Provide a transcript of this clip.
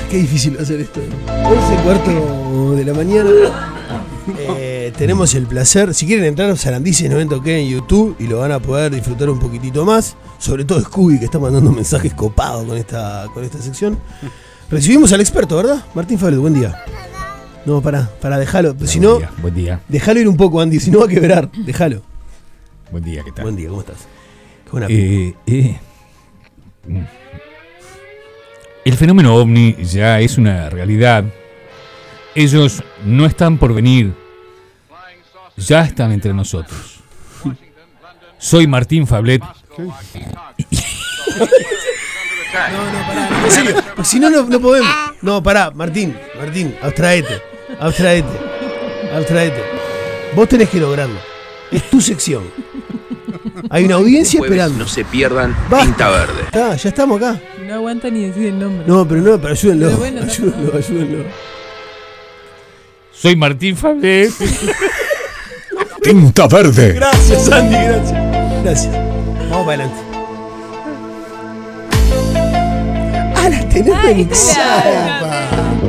qué difícil va a ser esto. 11:15 de la mañana. Tenemos el placer. Si quieren entrar a Sarandices 90 OK en YouTube y lo van a poder disfrutar un poquitito más. Sobre todo Scooby, que está mandando mensajes copados con esta sección. Recibimos al experto, ¿verdad? Martín Fablet, buen día. No, para dejarlo. Si no, buen día. Déjalo ir un poco, Andy, si no va a quebrar. Déjalo. Buen día, ¿qué tal? Buen día, ¿cómo estás? El fenómeno ovni ya es una realidad. Ellos no están por venir. Ya están entre nosotros. Soy Martín Fablet. No, pará, en serio, porque si no, no podemos. No, pará, Martín, abstraete. Vos tenés que lograrlo. Es tu sección. Hay una audiencia esperando. No se pierdan Basta. Tinta Verde. Ya estamos acá. No aguanta ni decir el nombre. No, pero ayúdenlo. Pero bueno, ayúdenlo. Soy Martín Fablet. Tinta Verde. Gracias, Andy, gracias. Vamos para adelante. La tenés remixada.